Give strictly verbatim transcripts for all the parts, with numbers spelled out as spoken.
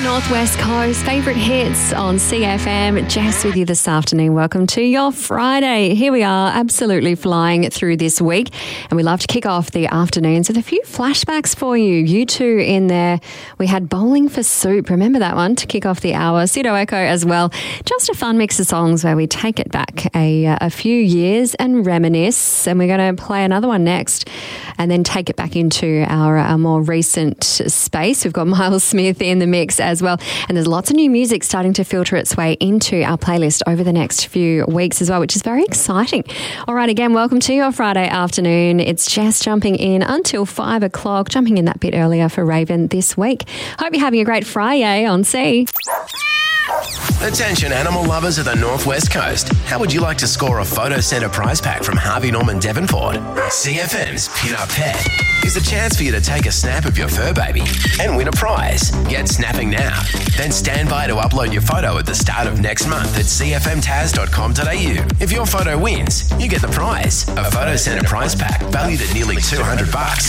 Northwest Coast, favourite hits on C F M. Jess with you this afternoon. Welcome to your Friday. Here we are, absolutely flying through this week. And we love to kick off the afternoons with a few flashbacks for you. You two in there. We had Bowling for Soup. Remember that one to kick off the hour. Pseudo Echo as well. Just a fun mix of songs where we take it back a, a few years and reminisce. And we're going to play another one next and then take it back into our, our more recent space. We've got Miles Smith in the mix as well. And there's lots of new music starting to filter its way into our playlist over the next few weeks as well, which is very exciting. All right, again, welcome to your Friday afternoon. It's Jess jumping in until five o'clock, jumping in that bit earlier for Raven this week. Hope you're having a great Friday on C. Attention animal lovers of the Northwest Coast. How would you like to score a Photo Centre prize pack from Harvey Norman Devonport? C F M's Pin Up Pet is a chance for you to take a snap of your fur baby and win a prize. Get snapping now. Then stand by to upload your photo at the start of next month at c f m taz dot com dot a u. If your photo wins, you get the prize. A Photo Centre prize pack valued at nearly two hundred bucks.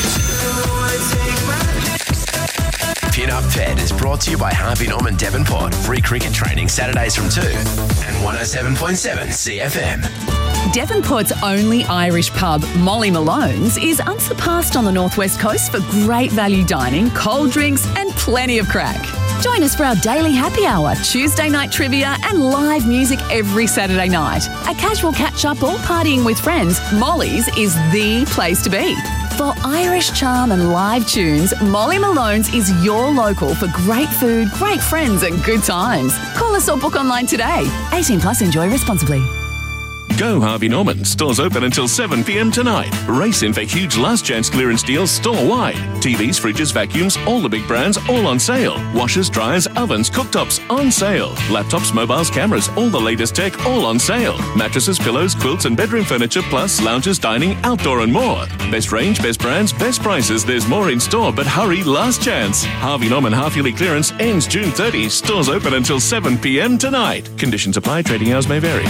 Pin Up Pet is brought to you by Harvey Norman Devonport. Free cricket training Saturdays from two and one oh seven point seven C F M. Devonport's only Irish pub, Molly Malone's, is unsurpassed on the Northwest Coast for great value dining, cold drinks and plenty of crack. Join us for our daily happy hour, Tuesday night trivia and live music every Saturday night. A casual catch-up or partying with friends, Molly's is the place to be. For Irish charm and live tunes, Molly Malone's is your local for great food, great friends and good times. Call us or book online today. eighteen plus, enjoy responsibly. Go Harvey Norman. Stores open until seven p.m. tonight. Race in for huge last chance clearance deals store-wide. T Vs, fridges, vacuums, all the big brands, all on sale. Washers, dryers, ovens, cooktops, on sale. Laptops, mobiles, cameras, all the latest tech, all on sale. Mattresses, pillows, quilts and bedroom furniture, plus lounges, dining, outdoor and more. Best range, best brands, best prices. There's more in store, but hurry, last chance. Harvey Norman half-yearly clearance ends June thirtieth. Stores open until seven p.m. tonight. Conditions apply. Trading hours may vary.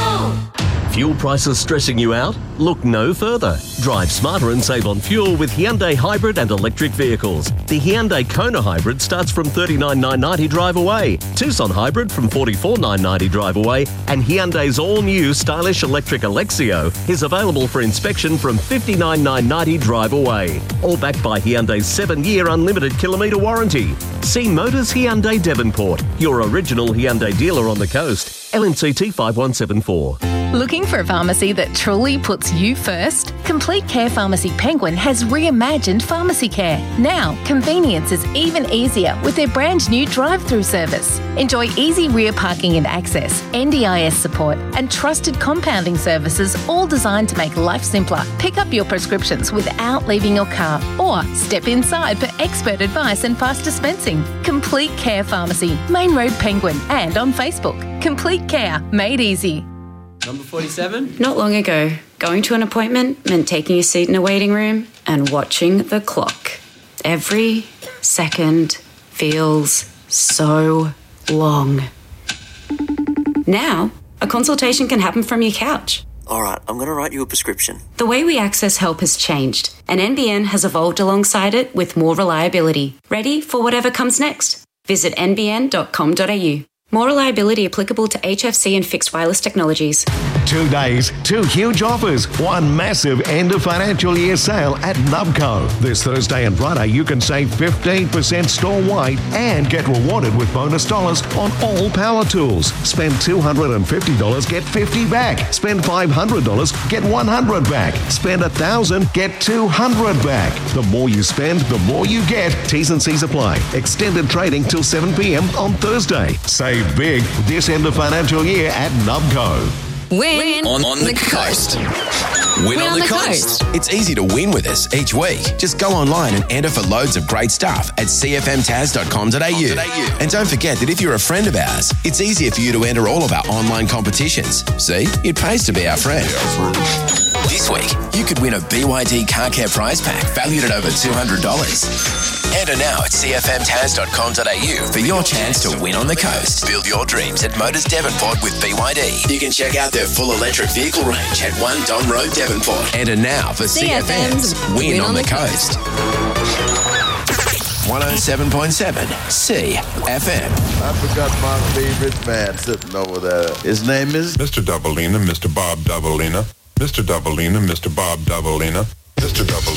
Fuel prices stressing you out? Look no further. Drive smarter and save on fuel with Hyundai hybrid and electric vehicles. The Hyundai Kona hybrid starts from thirty-nine thousand nine hundred ninety drive away, Tucson hybrid from forty-four thousand nine hundred ninety drive away, and Hyundai's all-new stylish electric Alexio is available for inspection from fifty-nine thousand nine hundred ninety drive away. All backed by Hyundai's seven-year unlimited kilometre warranty. See Motors Hyundai Devonport, your original Hyundai dealer on the coast. L N C T five one seven four. Looking for a pharmacy that truly puts you first? Complete Care Pharmacy Penguin has reimagined pharmacy care. Now, convenience is even easier with their brand new drive-through service. Enjoy easy rear parking and access, N D I S support, and trusted compounding services, all designed to make life simpler. Pick up your prescriptions without leaving your car, or step inside for expert advice and fast dispensing. Complete Care Pharmacy, Main Road Penguin, and on Facebook. Complete Care, made easy. Number forty-seven? Not long ago, going to an appointment meant taking a seat in a waiting room and watching the clock. Every second feels so long. Now, a consultation can happen from your couch. All right, I'm going to write you a prescription. The way we access help has changed, and N B N has evolved alongside it with more reliability. Ready for whatever comes next? Visit n b n dot com dot a u. More reliability applicable to H F C and fixed wireless technologies. Two days, two huge offers, one massive end of financial year sale at Nubco. This Thursday and Friday, you can save fifteen percent store-wide and get rewarded with bonus dollars on all power tools. Spend two hundred fifty dollars, get fifty dollars back. Spend five hundred dollars, get one hundred dollars back. Spend one thousand dollars, get two hundred dollars back. The more you spend, the more you get. T's and C's apply. Extended trading till seven p.m. on Thursday. Save big this end of financial year at Nubco. Win on, on the, the coast. coast. Win, win on, on the, the coast. coast. It's easy to win with us each week. Just go online and enter for loads of great stuff at c f m taz dot com dot a u. And don't forget that if you're a friend of ours, it's easier for you to enter all of our online competitions. See, it pays to be our friend. This week, you could win a B Y D car care prize pack valued at over two hundred dollars. Enter now at c f m taz dot com dot a u for your chance to win on the coast. Build your dreams at Motors Devonport with B Y D. You can check out their full electric vehicle range at one Don Road, Devonport. Enter now for C F M's Win, Win on, on the, the Coast. coast. one oh seven point seven C F M. I forgot my favorite man sitting over there. His name is Mister Doubleina, Mister Bob Doubleina. Mister Doubleina, Mister Bob Doubleina. Mister Double